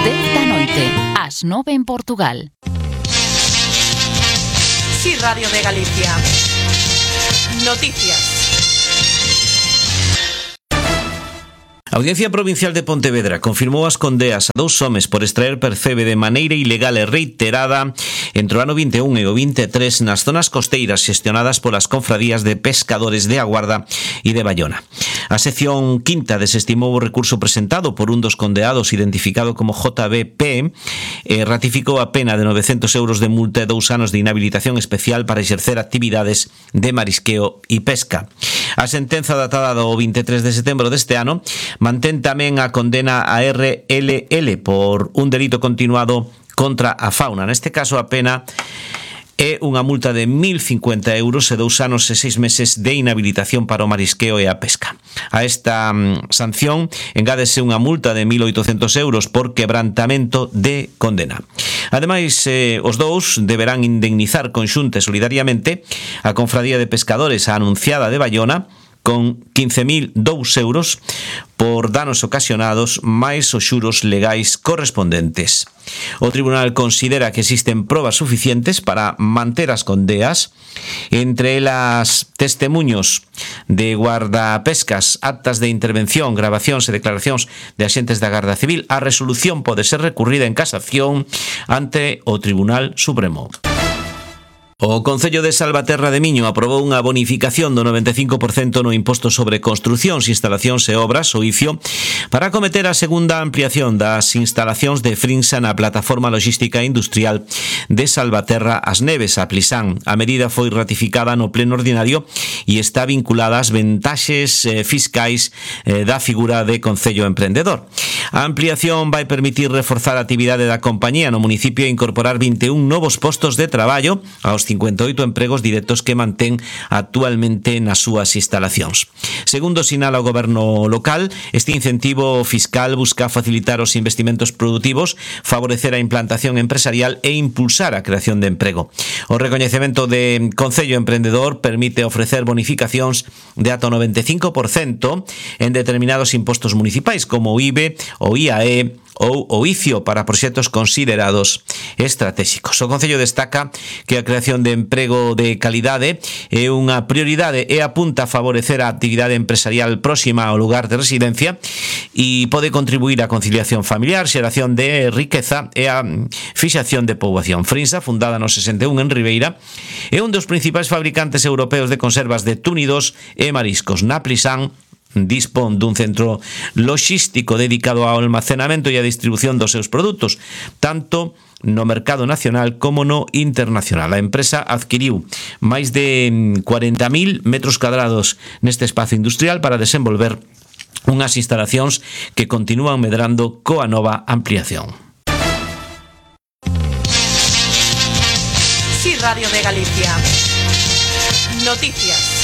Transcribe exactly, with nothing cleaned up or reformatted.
dez da noite, ás nove en Portugal. Sí, Radio de Galicia. Noticias. A Audiencia Provincial de Pontevedra confirmou as condeas a dous homes por extraer percebe de maneira ilegal e reiterada entre o ano vinte e un e o vinte e tres nas zonas costeiras xestionadas polas confradías de pescadores de A Guarda e de Baiona. A sección quinta desestimou o recurso presentado por un dos condeados identificado como J B P e ratificou a pena de novecentos euros de multa e dous anos de inhabilitación especial para exercer actividades de marisqueo e pesca. A sentenza datada do vinte e tres de setembro deste ano mantén tamén a condena a R L L por un delito continuado contra a fauna. Neste caso a pena é unha multa de mil cincuenta euros e dous anos e seis meses de inhabilitación para o marisqueo e a pesca. A esta mm, sanción engádese unha multa de mil oitocentos euros por quebrantamento de condena. Ademais, eh, os dous deberán indemnizar conxunta e solidariamente a Confradía de Pescadores a Anunciada de Baiona con quince mil dous euros por danos ocasionados máis os xuros legais correspondentes. O tribunal considera que existen probas suficientes para manter as condeas, entre elas testemuños de guardapescas, actas de intervención, grabacións e declaracións de axentes da Garda Civil. A resolución pode ser recurrida en casación ante o Tribunal Supremo. O Concello de Salvaterra de Miño aprobou unha bonificación do noventa e cinco por cento no imposto sobre construcións, instalacións e obras, o I C I O, para acometer a segunda ampliación das instalacións de Frinsa na plataforma logística industrial de Salvaterra As Neves, a Plisán. A medida foi ratificada no pleno ordinario e está vinculada ás ventaxes eh, fiscais eh, da figura de Concello Emprendedor. A ampliación vai permitir reforzar a actividade da compañía no municipio e incorporar vinte e un novos postos de traballo aos cincuenta e oito empregos directos que mantén actualmente nas súas instalacións. Segundo sinala o goberno local, este incentivo fiscal busca facilitar os investimentos produtivos, favorecer a implantación empresarial e impulsar a creación de emprego. O recoñecemento de Concello Emprendedor permite ofrecer bonificacións de ata o noventa e cinco por cento en determinados impostos municipais como o I B E, o I A E ou o I C I O para proxectos considerados estratégicos. O Concello destaca que a creación de emprego de calidade é unha prioridade e apunta a favorecer a actividade empresarial próxima ao lugar de residencia e pode contribuir á conciliación familiar, xeración de riqueza e a fixación de poboación. Frinsa, fundada no sesenta e un en Ribeira, é un dos principais fabricantes europeos de conservas de túnidos e mariscos. Na Plisán dispón dun centro logístico dedicado ao almacenamento e a distribución dos seus produtos, tanto no mercado nacional como no internacional. A empresa adquiriu máis de cuarenta mil metros cuadrados neste espazo industrial para desenvolver unhas instalacións que continúan medrando coa nova ampliación. Sí, Radio de Galicia. Noticias.